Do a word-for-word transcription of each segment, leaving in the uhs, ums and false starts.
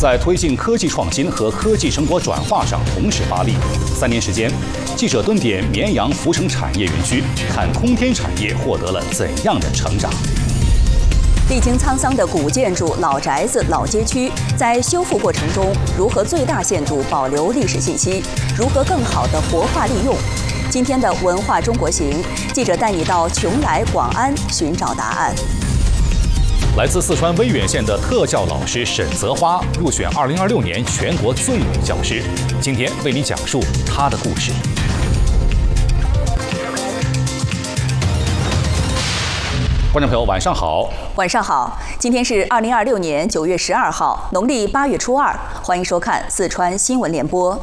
在推进科技创新和科技成果转化上同时发力。三年时间，记者蹲点绵阳福城产业园区，看空天产业获得了怎样的成长。 历经沧桑的古建筑、老宅子、老街区，在修复过程中，如何最大限度保留历史信息？如何更好地活化利用？今天的文化中国行，记者带你到邛崃、广安寻找答案。 来自四川威远县的特教老师沈泽花入选二零二六年全国最美教师，今天为你讲述她的故事。观众朋友，晚上好！ 晚上好，今天是二零二六年九月十二号，农历八月初二，欢迎收看四川新闻联播。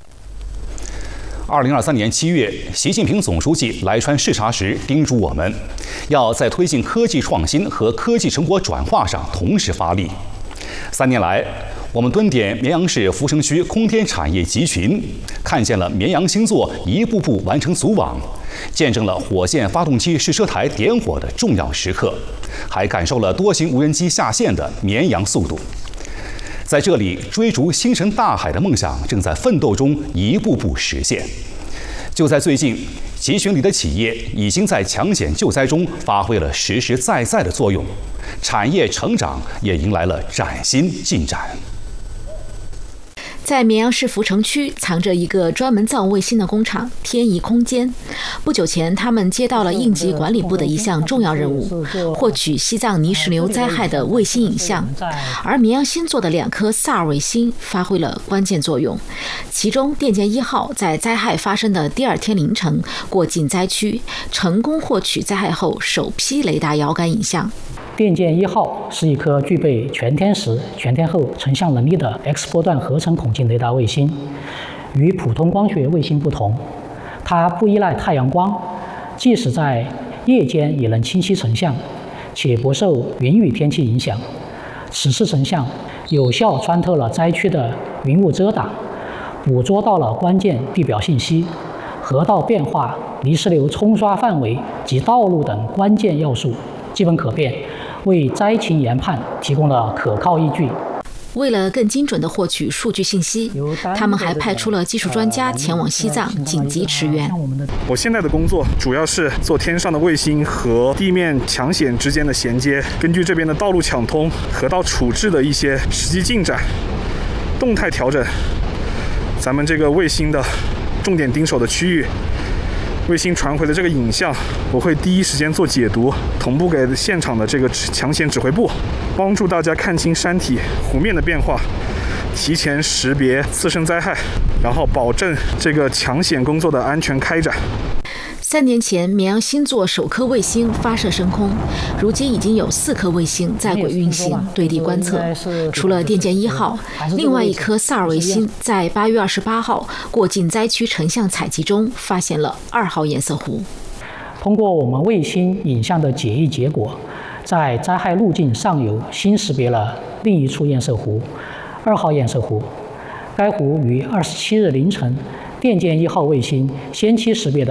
二零二三年七月，习近平总书记来川视察时叮嘱我们，要在推进科技创新和科技成果转化上同时发力。三年来，我们蹲点绵阳市福城区空天产业集群，看见了绵阳星座一步步完成组网，见证了火箭发动机试车台点火的重要时刻，还感受了多型无人机下线的绵阳速度。在这里，追逐星辰大海的梦想正在奋斗中一步步实现。就在最近，集群里的企业已经在抢险救灾中发挥了实实在在的作用，产业成长也迎来了崭新进展。 在绵阳市福城区藏着一个专门造卫星的工厂——天仪空间。不久前，他们接到了应急管理部的一项重要任务，获取西藏泥石流灾害的卫星影像。而绵阳星座的两颗萨尔卫星发挥了关键作用。其中，电剑一号在灾害发生的第二天凌晨过境灾区，成功获取灾害后首批雷达遥感影像。 电剑一号是一颗具备全天时、全天候成像能力的 X 波段合成孔径雷达卫星。与普通光学卫星不同，它不依赖太阳光，即使在夜间也能清晰成像，且不受云雨天气影响。此次成像有效穿透了灾区的云雾遮挡，捕捉到了关键地表信息、河道变化、泥石流冲刷范围及道路等关键要素，基本可辨，为灾情研判提供了可靠依据。 为了更精准地获取数据信息，他们还派出了技术专家前往西藏紧急驰援。 我现在的工作主要是做天上的卫星和地面抢险之间的衔接，根据这边的道路抢通、河道处置的一些实际进展，动态调整咱们这个卫星的重点盯守的区域。卫星传回的这个影像，我会第一时间做解读，同步给现场的这个抢险指挥部，帮助大家看清山体、湖面的变化，提前识别次生灾害，然后保证这个抢险工作的安全开展。 三年前，绵阳星座首颗卫星发射升空，如今已经有四颗卫星在轨运行，对地观测。除了电剑一号，另外一颗萨尔卫星在八月二十八号过境灾区成像采集中发现了二号颜色湖。 通过我们卫星影像的解译结果，在灾害路径上游新识别了另一处堰塞湖——二号堰塞湖。该湖于二十七日凌晨，电剑一号卫星先期识别的